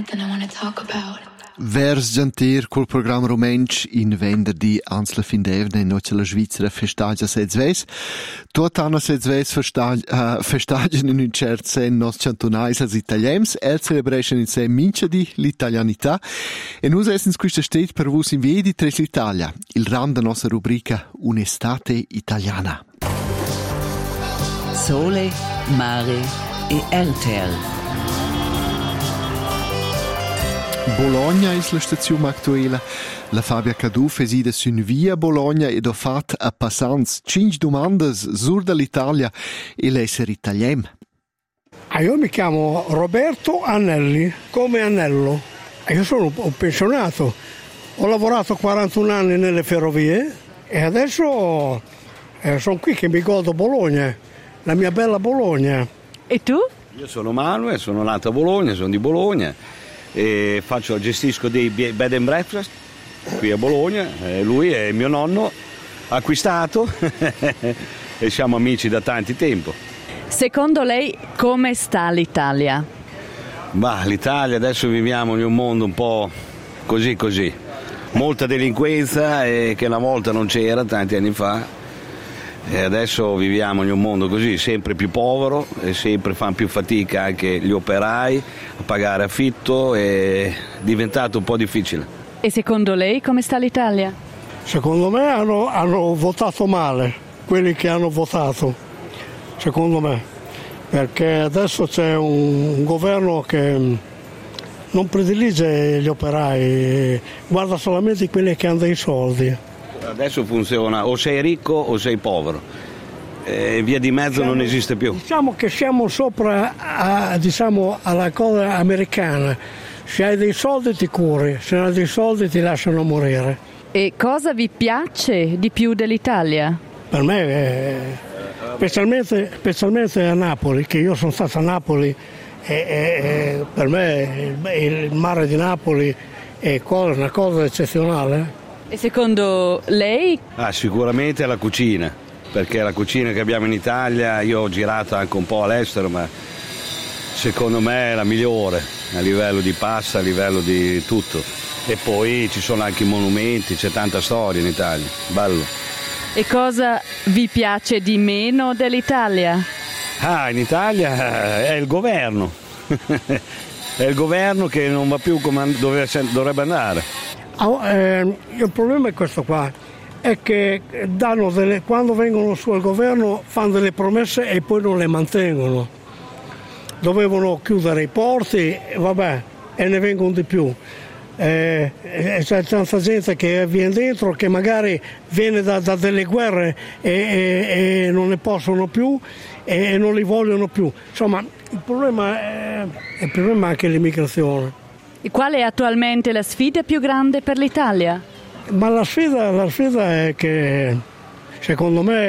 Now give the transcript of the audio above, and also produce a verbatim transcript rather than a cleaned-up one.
something I want to talk about. Vers gentir col programma romensch in venerdì ans la fin d'evne in noce la Svizzera festagia sedzves. Tot anno sedzves festagia, uh, festagian in un cert sen nos cantonais als italiens, el celebration in se mincha di l'italianità. E nus essens questa stet per vos in vedi tres l'Italia, il ram da nostra rubrica Un'estate italiana. Sole, mare e Elter. Bologna è la stazione attuale. La Fabia Cadu fesida sun via Bologna ed ho fatto a passanza cinque domande sur dall'Italia e l'essere italien. Ah, io mi chiamo Roberto Annelli, come Annello. Io sono un pensionato. Ho lavorato quarantuno anni nelle ferrovie e adesso eh, sono qui che mi godo Bologna, la mia bella Bologna. E tu? Io sono Manuel, sono nato a Bologna, sono di Bologna. E faccio, gestisco dei bed and breakfast qui a Bologna, e lui è mio nonno acquistato e siamo amici da tanti tempo. Secondo lei come sta l'Italia? Bah, l'Italia adesso viviamo in un mondo un po' così così, molta delinquenza e che una volta non c'era tanti anni fa. E adesso viviamo in un mondo così, sempre più povero e sempre fanno più fatica anche gli operai a pagare affitto, è diventato un po' difficile. E secondo lei come sta l'Italia? Secondo me hanno, hanno votato male, quelli che hanno votato, secondo me, perché adesso c'è un, un governo che non predilige gli operai, guarda solamente quelli che hanno dei soldi. Adesso funziona, o sei ricco o sei povero, e via di mezzo siamo, non esiste più. Diciamo che siamo sopra a, diciamo, alla cosa americana, se hai dei soldi ti curi, se non hai dei soldi ti lasciano morire. E cosa vi piace di più dell'Italia? Per me, eh, specialmente, specialmente a Napoli, che io sono stato a Napoli, e, e, per me il, il mare di Napoli è una cosa eccezionale. E secondo lei? Ah, sicuramente la cucina, perché la cucina che abbiamo in Italia, io ho girato anche un po' all'estero, ma secondo me è la migliore a livello di pasta, a livello di tutto. E poi ci sono anche i monumenti, c'è tanta storia in Italia, bello. E cosa vi piace di meno dell'Italia? Ah, in Italia è il governo, è il governo che non va più come dovrebbe andare. Ah, eh, il problema è questo qua, è che danno delle, quando vengono su al governo fanno delle promesse e poi non le mantengono. Dovevano chiudere i porti, vabbè, e ne vengono di più. Eh, c'è tanta gente che viene dentro che magari viene da, da delle guerre e, e, e non ne possono più e, e non li vogliono più. Insomma, il problema è, il problema è anche l'immigrazione. E qual è attualmente la sfida più grande per l'Italia? Ma la sfida, la sfida è che secondo me